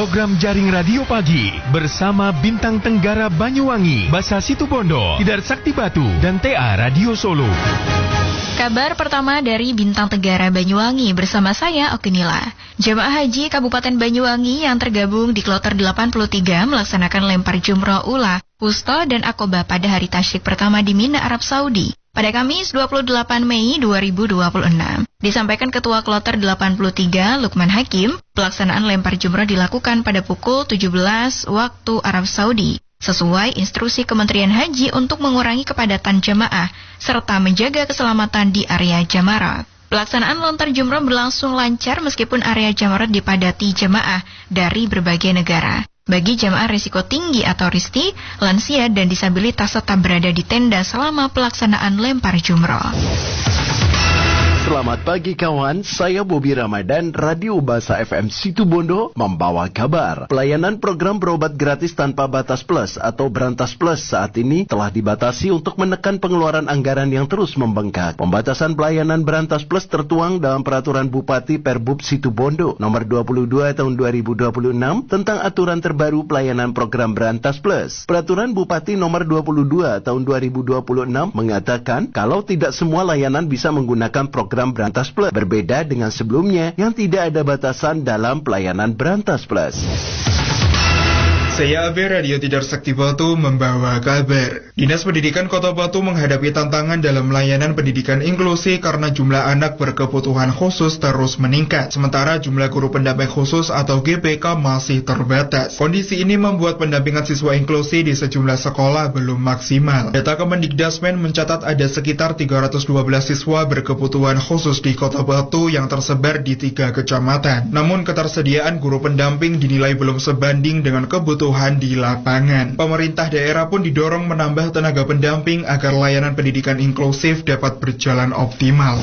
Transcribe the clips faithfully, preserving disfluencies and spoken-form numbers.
program Jaring Radio Pagi bersama Bintang Tenggara Banyuwangi, Basa Situbondo, Tidar Sakti Batu, dan T A Radio Solo. Kabar pertama dari Bintang Tenggara Banyuwangi bersama saya Okenila. Jemaah Haji Kabupaten Banyuwangi yang tergabung di Kloter delapan puluh tiga melaksanakan lempar jumroh ula, wusta, dan akobah pada hari tasyrik pertama di Mina, Arab Saudi pada Kamis dua puluh delapan Mei dua ribu dua puluh enam. Disampaikan Ketua Kloter delapan puluh tiga Lukman Hakim, pelaksanaan lempar jumroh dilakukan pada pukul tujuh belas waktu Arab Saudi, sesuai instruksi Kementerian Haji untuk mengurangi kepadatan jamaah serta menjaga keselamatan di area jamarat. Pelaksanaan lontar jumroh berlangsung lancar meskipun area jamarat dipadati jamaah dari berbagai negara. Bagi jamaah risiko tinggi atau risti, lansia, dan disabilitas tetap berada di tenda selama pelaksanaan lempar jumroh. Selamat pagi kawan, saya Bobi Ramadan, Radio Basa F M Situbondo membawa kabar. Pelayanan program berobat gratis tanpa batas plus atau Berantas Plus saat ini telah dibatasi untuk menekan pengeluaran anggaran yang terus membengkak. Pembatasan pelayanan Berantas Plus tertuang dalam Peraturan Bupati Perbub Situbondo nomor dua puluh dua tahun dua ribu dua puluh enam tentang aturan terbaru pelayanan program Berantas Plus. Peraturan Bupati nomor dua puluh dua tahun dua ribu dua puluh enam mengatakan kalau tidak semua layanan bisa menggunakan program Program Berantas Plus, berbeda dengan sebelumnya yang tidak ada batasan dalam pelayanan Berantas Plus. Saya Abe, Radio Tidar Sakti Batu membawa kabar. Dinas Pendidikan Kota Batu menghadapi tantangan dalam layanan pendidikan inklusi karena jumlah anak berkebutuhan khusus terus meningkat, sementara jumlah guru pendamping khusus atau G P K masih terbatas. Kondisi ini membuat pendampingan siswa inklusi di sejumlah sekolah belum maksimal. Data Kemendikdasmen mencatat ada sekitar tiga ratus dua belas siswa berkebutuhan khusus di Kota Batu yang tersebar di tiga kecamatan. Namun ketersediaan guru pendamping dinilai belum sebanding dengan kebutuhan Tuhan di lapangan. Pemerintah daerah pun didorong menambah tenaga pendamping agar layanan pendidikan inklusif dapat berjalan optimal.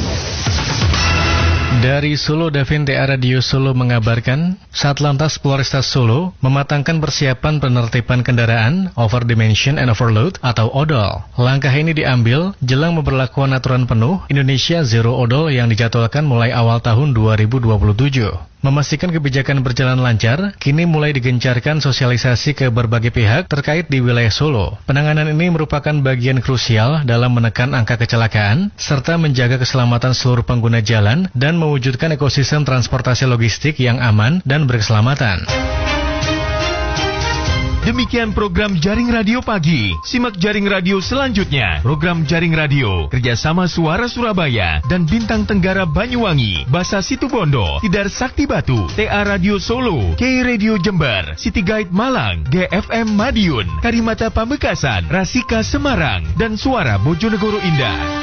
Dari Solo, Davin T A Radio Solo mengabarkan, Satlantas Polrestas Solo mematangkan persiapan penertiban kendaraan over dimension and overload atau odol. Langkah ini diambil jelang pemberlakuan aturan penuh Indonesia Zero Odol yang dijadwalkan mulai awal tahun dua ribu dua puluh tujuh. Memastikan kebijakan berjalan lancar, kini mulai digencarkan sosialisasi ke berbagai pihak terkait di wilayah Solo. Penanganan ini merupakan bagian krusial dalam menekan angka kecelakaan, serta menjaga keselamatan seluruh pengguna jalan dan mewujudkan ekosistem transportasi logistik yang aman dan berkeselamatan. Demikian program Jaring Radio Pagi. Simak Jaring Radio selanjutnya. Program Jaring Radio kerjasama Suara Surabaya dan Bintang Tenggara Banyuwangi, Basa Situbondo, Tidar Sakti Batu, T A Radio Solo, K Radio Jember, City Guide Malang, G F M Madiun, Karimata Pamekasan, Rasika Semarang, dan Suara Bojonegoro Indah.